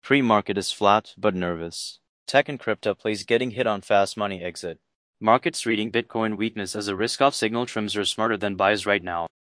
Pre-market is flat but nervous. Tech and crypto plays getting hit on fast money exit. Markets reading Bitcoin weakness as a risk-off signal. Trims are smarter than buys right now.